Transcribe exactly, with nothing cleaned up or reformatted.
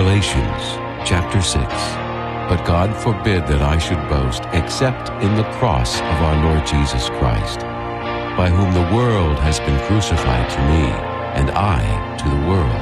Galatians chapter six. But God forbid that I should boast except in the cross of our Lord Jesus Christ, by whom the world has been crucified to me, and I to the world.